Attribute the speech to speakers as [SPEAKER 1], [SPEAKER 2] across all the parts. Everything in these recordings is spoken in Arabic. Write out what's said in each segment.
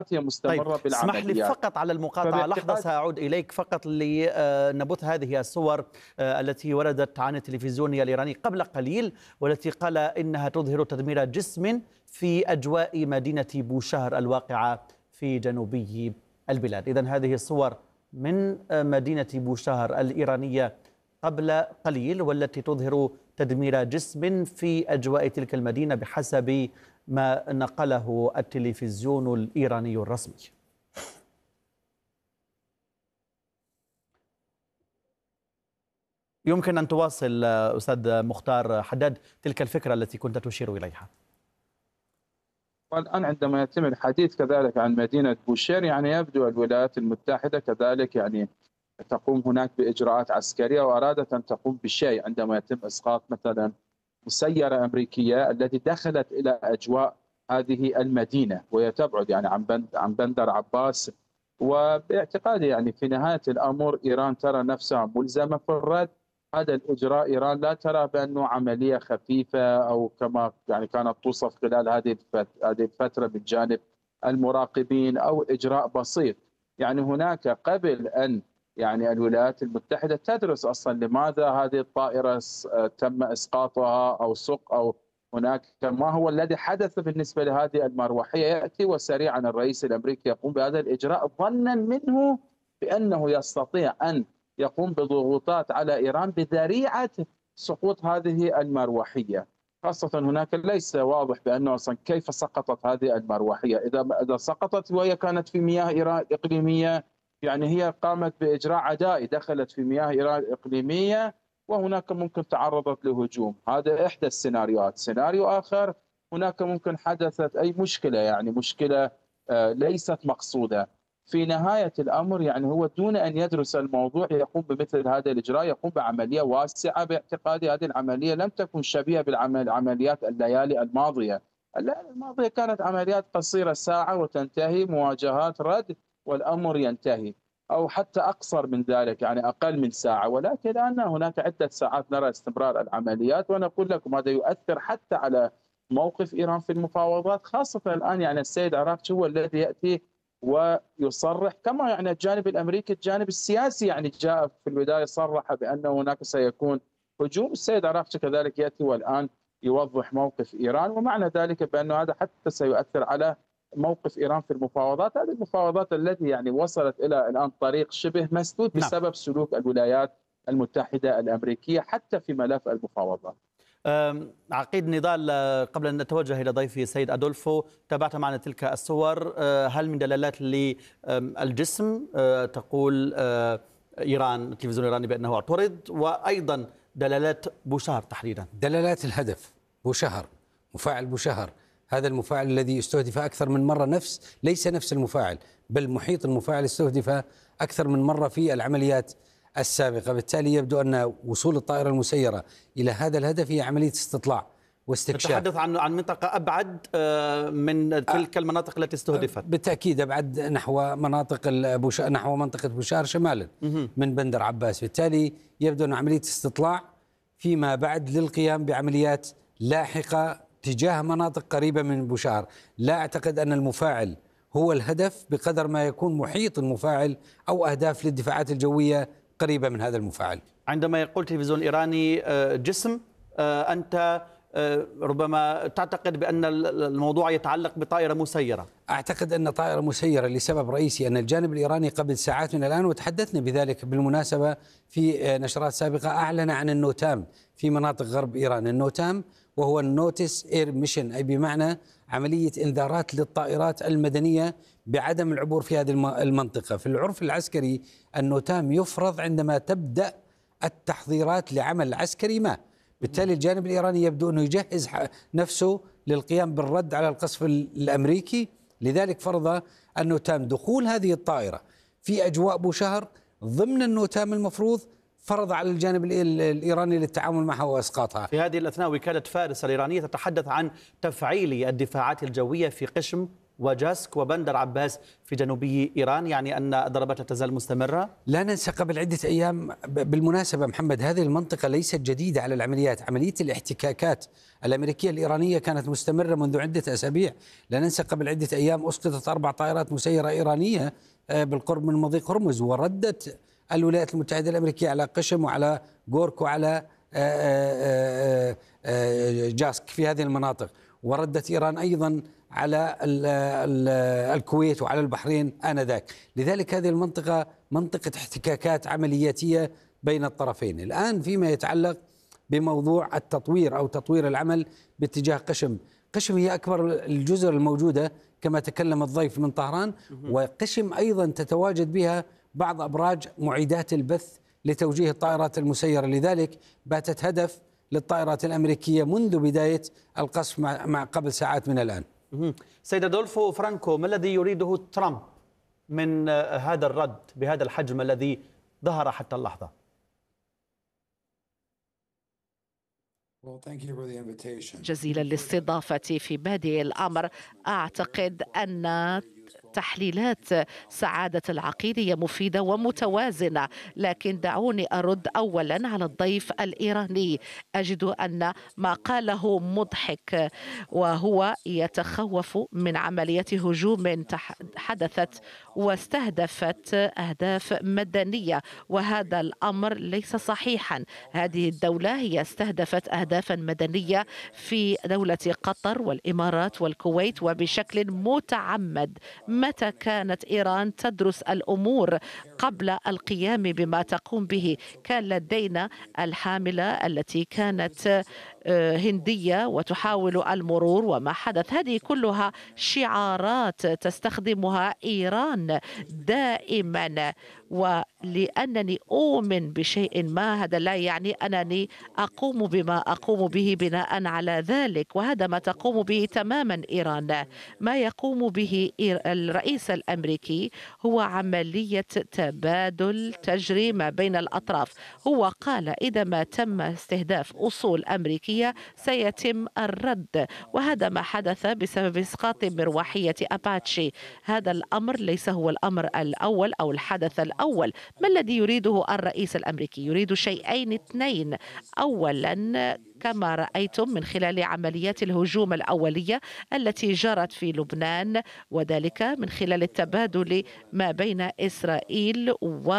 [SPEAKER 1] هي
[SPEAKER 2] طيب
[SPEAKER 1] مستمرة
[SPEAKER 2] اسمح لي
[SPEAKER 1] بالعمليات.
[SPEAKER 2] فقط على المقاطعة لحظة، سأعود إليك فقط لنبث هذه الصور التي وردت عن التلفزيون الإيراني قبل قليل، والتي قال إنها تظهر تدمير جسم في أجواء مدينة بوشهر الواقعة في جنوبي البلاد. إذن هذه الصور من مدينة بوشهر الإيرانية قبل قليل، والتي تظهر تدمير جسم في أجواء تلك المدينة بحسب ما نقله التلفزيون الإيراني الرسمي. يمكن أن تواصل أستاذ مختار حداد تلك الفكرة التي كنت تشير إليها.
[SPEAKER 1] والآن عندما يتم الحديث كذلك عن مدينة بوشير، يعني يبدو الولايات المتحدة كذلك يعني تقوم هناك بإجراءات عسكرية، وأرادت أن تقوم بشيء عندما يتم إسقاط مثلا مسيرة أمريكية التي دخلت إلى أجواء هذه المدينة، وهي تبعد يعني عن بندر عباس. وباعتقادي يعني في نهاية الأمر إيران ترى نفسها ملزمة في الرد. هذا الإجراء إيران لا ترى بأنه عملية خفيفة أو كما يعني كانت توصف خلال هذه الفترة من جانب المراقبين، أو إجراء بسيط. يعني هناك قبل أن يعني الولايات المتحدة تدرس أصلا لماذا هذه الطائرة تم إسقاطها أو أو هناك ما هو الذي حدث بالنسبة لهذه المروحية، يأتي وسريعا الرئيس الأمريكي يقوم بهذا الإجراء ظنا منه بأنه يستطيع أن يقوم بضغوطات على إيران بذريعة سقوط هذه المروحية. خاصة هناك ليس واضح بأنه أصلا كيف سقطت هذه المروحية. إذا سقطت وهي كانت في مياه إيران إقليمية، يعني هي قامت بإجراء عدائي، دخلت في مياه إيران الإقليمية وهناك ممكن تعرضت لهجوم. هذا إحدى السيناريوهات. سيناريو آخر، هناك ممكن حدثت أي مشكلة، يعني مشكلة ليست مقصودة. في نهاية الأمر يعني هو دون أن يدرس الموضوع يقوم بمثل هذا الإجراء، يقوم بعملية واسعة. باعتقادي هذه العملية لم تكن شبيهة بالعمليات الليالي الماضية. الليالي الماضية كانت عمليات قصيرة، ساعة وتنتهي، مواجهات رد والأمر ينتهي، أو حتى أقصر من ذلك يعني أقل من ساعة. ولكن الآن هناك عدة ساعات نرى استمرار العمليات، ونقول لكم هذا يؤثر حتى على موقف إيران في المفاوضات. خاصة الآن يعني السيد عراقجي هو الذي يأتي ويصرح، كما يعني الجانب الأمريكي الجانب السياسي يعني جاء في البداية صرح بأن هناك سيكون هجوم. السيد عراقجي كذلك يأتي والآن يوضح موقف إيران، ومعنى ذلك بأن هذا حتى سيؤثر على موقف إيران في المفاوضات. هذه المفاوضات التي يعني وصلت إلى الآن طريق شبه مسدود بسبب سلوك الولايات المتحدة الأمريكية حتى في ملف المفاوضات.
[SPEAKER 2] عقيد نضال، قبل أن نتوجه إلى ضيفي السيد أدولفو، تابعت معنا تلك الصور. هل من دلالات للجسم تقول إيران، التلفزيون الإيراني، بأنه اعترض، وأيضا دلالات بوشهر تحديدا؟
[SPEAKER 3] دلالات الهدف بوشهر، مفاعل بوشهر، هذا المفاعل الذي استهدف أكثر من مرة، ليس نفس المفاعل، بل محيط المفاعل استهدف أكثر من مرة في العمليات السابقة. بالتالي يبدو أن وصول الطائرة المسيرة إلى هذا الهدف هي عملية استطلاع واستكشاف.
[SPEAKER 2] نتحدث عن منطقة أبعد من تلك المناطق التي استهدفت.
[SPEAKER 3] بالتأكيد أبعد، نحو منطقة بوشهر شمالا من بندر عباس. بالتالي يبدو أن عملية استطلاع فيما بعد للقيام بعمليات لاحقة تجاه مناطق قريبة من بوشهر. لا أعتقد أن المفاعل هو الهدف بقدر ما يكون محيط المفاعل أو أهداف للدفاعات الجوية قريبة من هذا المفاعل.
[SPEAKER 2] عندما يقول التلفزيون الإيراني جسم، أنت ربما تعتقد بأن الموضوع يتعلق بطائرة مسيرة.
[SPEAKER 3] أعتقد أن طائرة مسيرة لسبب رئيسي، أن الجانب الإيراني قبل ساعات من الآن، وتحدثنا بذلك بالمناسبة في نشرات سابقة، أعلن عن النوتام في مناطق غرب إيران. النوتام وهو النوتس إير ميشن، أي بمعنى عملية إنذارات للطائرات المدنية بعدم العبور في هذه المنطقة. في العرف العسكري النوتام يفرض عندما تبدأ التحضيرات لعمل عسكري ما. بالتالي الجانب الإيراني يبدو أنه يجهز نفسه للقيام بالرد على القصف الأمريكي، لذلك فرض النوتام دخول هذه الطائرة في أجواء بوشهر ضمن النوتام المفروض، فرض على الجانب الإيراني للتعامل معها وإسقاطها.
[SPEAKER 2] في هذه الأثناء وكالة فارس الإيرانية تتحدث عن تفعيل الدفاعات الجوية في قشم وجاسك وبندر عباس في جنوبي إيران، يعني أن الضربات لا تزال مستمرة؟
[SPEAKER 3] لا ننسى قبل عدة أيام، بالمناسبة محمد، هذه المنطقة ليست جديدة على العمليات. عملية الاحتكاكات الأمريكية الإيرانية كانت مستمرة منذ عدة أسابيع. لا ننسى قبل عدة أيام أسقطت 4 طائرات مسيرة إيرانية بالقرب من مضيق هرمز، وردت الولايات المتحدة الأمريكية على قشم وعلى غورك وعلى جاسك في هذه المناطق، وردت إيران أيضا على الكويت وعلى البحرين آنذاك. لذلك هذه المنطقة منطقة احتكاكات عملياتية بين الطرفين. الآن فيما يتعلق بموضوع التطوير أو تطوير العمل باتجاه قشم، قشم هي أكبر الجزر الموجودة كما تكلم الضيف من طهران، وقشم أيضا تتواجد بها بعض أبراج معيدات البث لتوجيه الطائرات المسيرة، لذلك باتت هدف للطائرات الأمريكية منذ بداية القصف مع قبل ساعات من الآن.
[SPEAKER 2] سيد أدولفو فرانكو، ما الذي يريده ترامب من هذا الرد بهذا الحجم الذي ظهر حتى اللحظة؟
[SPEAKER 4] جزيلا للاستضافة في بادئ الأمر. أعتقد أن تحليلات سعادة العقيد هي مفيدة ومتوازنة، لكن دعوني أرد أولا على الضيف الإيراني. أجد أن ما قاله مضحك، وهو يتخوف من عملية هجوم حدثت واستهدفت أهداف مدنية، وهذا الأمر ليس صحيحا. هذه الدولة هي استهدفت أهدافا مدنية في دولة قطر والإمارات والكويت وبشكل متعمد. متى كانت إيران تدرس الأمور قبل القيام بما تقوم به؟ كان لدينا الحاملة التي كانت هندية وتحاول المرور وما حدث. هذه كلها شعارات تستخدمها إيران دائما، ولأنني أؤمن بشيء ما هذا لا يعني أنني أقوم بما أقوم به بناء على ذلك، وهذا ما تقوم به تماما إيران. ما يقوم به الرئيس الأمريكي هو عملية تبادل تجري ما بين الأطراف. هو قال إذا ما تم استهداف أصول أمريكية سيتم الرد، وهذا ما حدث بسبب إسقاط مروحية أباتشي. هذا الأمر ليس هو الأمر الأول أو الحدث الأول. ما الذي يريده الرئيس الأمريكي؟ يريد شيئين اثنين. أولا، كما رأيتم من خلال عمليات الهجوم الأولية التي جرت في لبنان، وذلك من خلال التبادل ما بين إسرائيل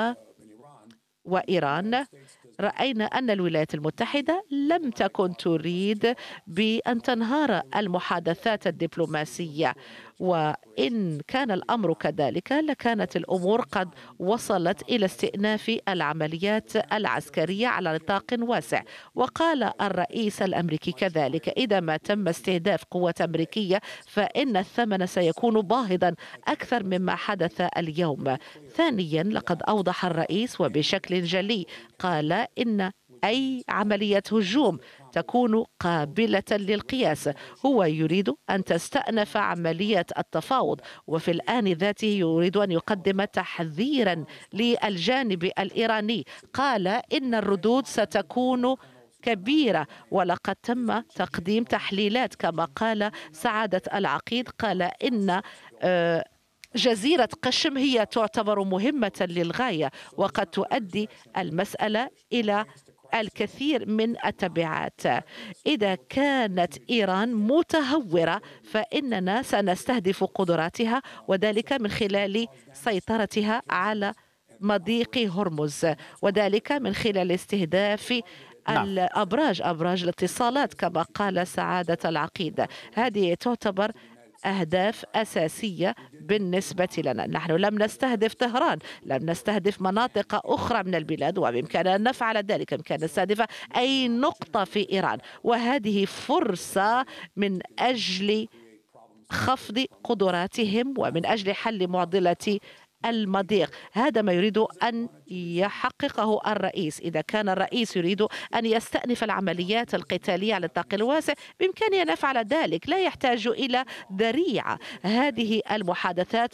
[SPEAKER 4] وإيران، رأينا أن الولايات المتحدة لم تكن تريد بأن تنهار المحادثات الدبلوماسية، وإن كان الأمر كذلك لكانت الأمور قد وصلت إلى استئناف العمليات العسكرية على نطاق واسع. وقال الرئيس الأمريكي كذلك إذا ما تم استهداف قوة أمريكية فإن الثمن سيكون باهظا أكثر مما حدث اليوم. ثانيا، لقد أوضح الرئيس وبشكل جلي قال إن أي عملية هجوم تكون قابلة للقياس. هو يريد أن تستأنف عملية التفاوض، وفي الآن ذاته يريد أن يقدم تحذيرا للجانب الإيراني. قال إن الردود ستكون كبيرة، ولقد تم تقديم تحليلات كما قال سعادة العقيد. قال إن جزيرة قشم هي تعتبر مهمة للغاية، وقد تؤدي المسألة إلى الكثير من التبعات. إذا كانت إيران متهورة فإننا سنستهدف قدراتها، وذلك من خلال سيطرتها على مضيق هرمز، وذلك من خلال استهداف أبراج الاتصالات كما قال سعادة العقيد. هذه تعتبر أهداف أساسية بالنسبة لنا. نحن لم نستهدف طهران، لم نستهدف مناطق أخرى من البلاد، وبإمكاننا أن نفعل ذلك. بإمكاننا نستهدف أي نقطة في إيران، وهذه فرصة من أجل خفض قدراتهم ومن أجل حل معضلة المضيق. هذا ما يريد أن يحققه الرئيس. إذا كان الرئيس يريد أن يستأنف العمليات القتالية على النطاق الواسع بإمكانه أن يفعل ذلك، لا يحتاج إلى ذريعة. هذه المحادثات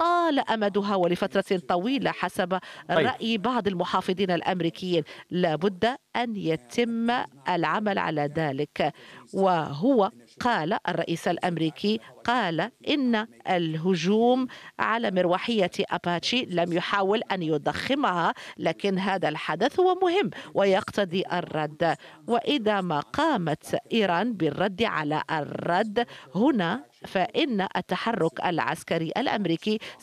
[SPEAKER 4] طال أمدها ولفترة طويلة حسب رأي بعض المحافظين الأمريكيين. لابد أن يتم العمل على ذلك. وهو قال الرئيس الأمريكي قال إن الهجوم على مروحية أباتشي لم يحاول أن يضخمها، لكن هذا الحدث هو مهم ويقتضي الرد. وإذا ما قامت إيران بالرد على الرد هنا، فإن التحرك العسكري الأمريكي